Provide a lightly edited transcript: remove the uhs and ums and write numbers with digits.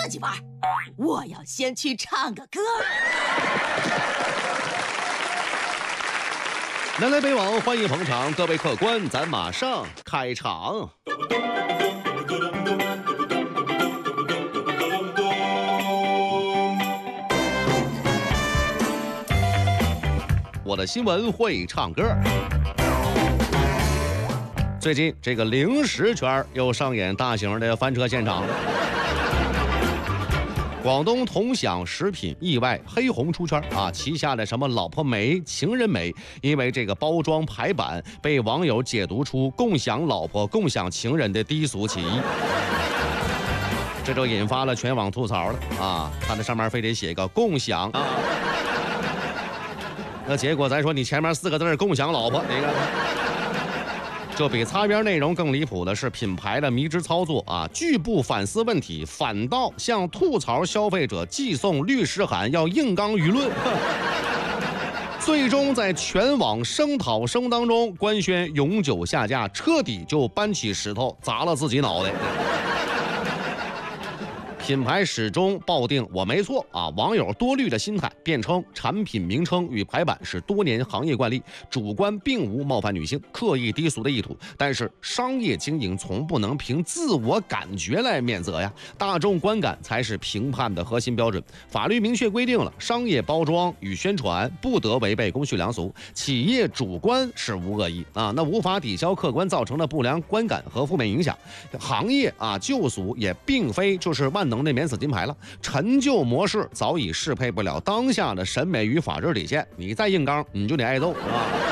自己玩，我要先去唱个歌。 南来北往，欢迎捧场，各位客官，咱马上开场。我的新闻会唱歌。最近这个零食圈又上演大型的翻车现场了。广东同享食品意外黑红出圈啊，旗下的什么老婆梅、情人梅，因为这个包装排版被网友解读出共享老婆、共享情人的低俗歧义，这就引发了全网吐槽了啊！它那上面非得写个共享啊，那结果咱说你前面4个字共享老婆，哪个？这比擦边内容更离谱的是品牌的迷之操作啊！拒不反思问题，反倒向吐槽消费者寄送律师函，要硬刚舆论。最终在全网声讨声当中，官宣永久下架，彻底就搬起石头砸了自己脑袋。品牌始终抱定我没错啊，网友多虑的心态，辩称产品名称与排版是多年行业惯例，主观并无冒犯女性、刻意低俗的意图。但是商业经营从不能凭自我感觉来免责呀，大众观感才是评判的核心标准。法律明确规定了，商业包装与宣传不得违背公序良俗，企业主观是无恶意啊，那无法抵消客观造成的不良观感和负面影响。行业啊救赎也并非就是万能的免死金牌了，陈旧模式早已适配不了当下的审美与法治底线，你再硬刚你就得挨揍啊！